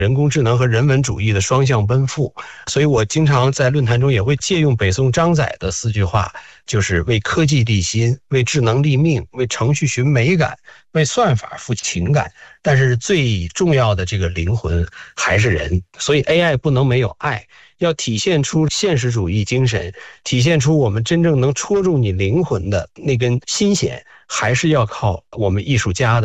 人工智能和人文主义的双向奔赴。所以我经常在论坛中也会借用北宋张载的4句话，就是为科技立心，为智能立命，为程序寻美感，为算法赋情感。但是最重要的这个灵魂还是人，所以 AI 不能没有爱，要体现出现实主义精神，体现出我们真正能戳中你灵魂的那根心弦，还是要靠我们艺术家的